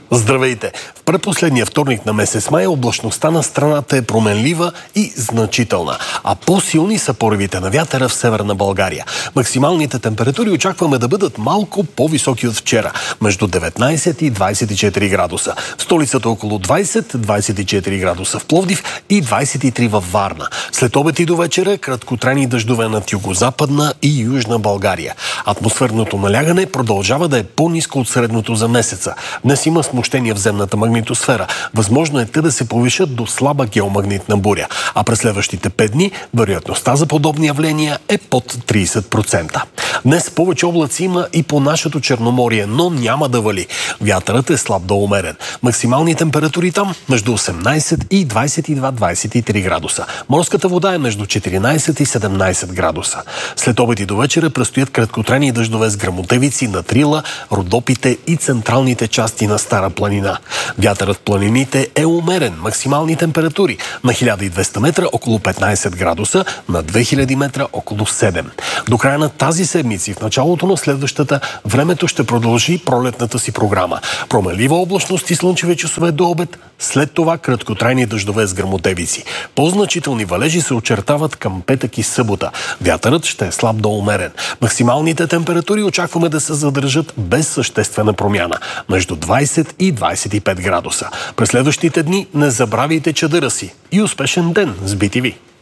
Здравейте! В предпоследния вторник на месец май облачността на страната е променлива и значителна, а по-силни са поривите на вятъра в северна България. Максималните температури очакваме да бъдат малко по-високи от вчера, между 19 и 24 градуса. В столицата около 20-24 градуса в Пловдив и 23 във Варна. След обед и до вечера краткотрайни дъждове над югозападна и южна България. Атмосферното налягане продължава да е по-ниско от средното за месеца. Днес има смущения в земната магнитосфера. Възможно е те да се повишат до слаба геомагнитна буря. А през следващите 5 дни вероятността за подобни явления е под 30%. Днес повече облаци има и по нашето Черноморие, но няма да вали. Вятърът е слаб до умерен. Максимални температури там между 18 и 22-23 градуса. Морската вода е между 14 и 17 градуса. След обед и до вечера предстоят краткотрайни дъждове с гръмотевици на Трила, Родопите и централните части на Стара планина. Вятърът в планините е умерен. Максимални температури на 1200 метра около 15 градуса, на 2000 метра около 7. До края на тази седмица и в началото на следващата времето ще продължи пролетната си програма. Променлива облачност и слънчеви часове до обед, след това краткотрайни дъждове с гръмотевици. По-значителни валежи се очертават към петък и събота. Вятърът ще е слаб до умерен. Максималните температури очакваме да се задържат без съществена промяна, между 20 и 25 градуса. През следващите дни не забравяйте чадъра си и успешен ден с BTV!